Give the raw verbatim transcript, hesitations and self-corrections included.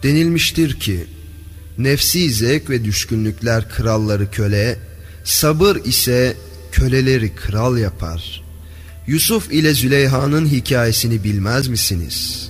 Denilmiştir ki, nefsi zevk ve düşkünlükler kralları köle, sabır ise köleleri kral yapar. Yusuf ile Züleyha'nın hikayesini bilmez misiniz?